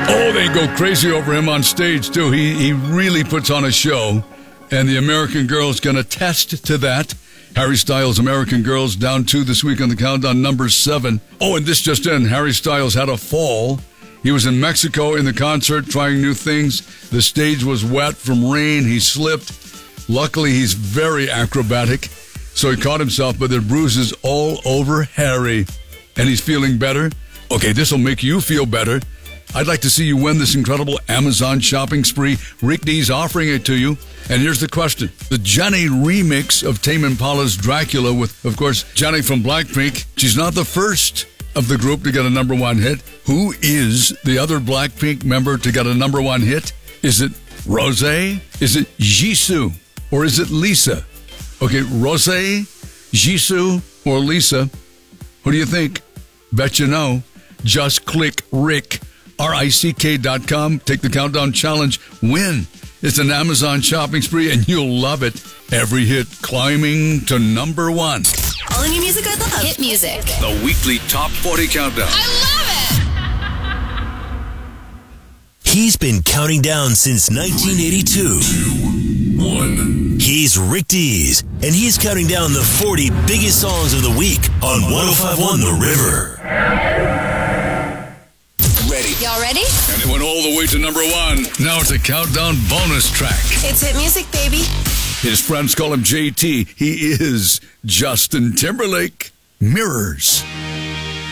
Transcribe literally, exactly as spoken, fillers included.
Oh, they go crazy over him on stage, too. He, he really puts on a show, and the American Girl's going to test to that. Harry Styles' American Girl's down two this week on the countdown, number seven. Oh, and this just in, Harry Styles had a fall. He was in Mexico in the concert trying new things. The stage was wet from rain. He slipped. Luckily, he's very acrobatic, so he caught himself, but there are bruises all over Harry. And he's feeling better. Okay, this will make you feel better. I'd like to see you win this incredible Amazon shopping spree. Rick D's offering it to you. And here's the question. The Jenny remix of Tame Impala's Dracula with, of course, Jenny from Blackpink. She's not the first of the group to get a number one hit. Who is the other Blackpink member to get a number one hit? Is it Rosé? Is it Jisoo? Or is it Lisa? Okay, Rosé, Jisoo, or Lisa? Who do you think? Bet you know. Just click Rick. R I C K dot com. Take the Countdown Challenge. Win. It's an Amazon shopping spree, and you'll love it. Every hit climbing to number one. All the new music I love. Hit music. The weekly Top forty Countdown. I love it! He's been counting down since nineteen eighty-two. Three, two, one. He's Rick Dees, and he's counting down the forty biggest songs of the week on one oh five point one The River. Ready. Y'all ready? And it went all the way to number one. Now it's a countdown bonus track. It's hit music, baby. His friends call him J T. He is Justin Timberlake. Mirrors.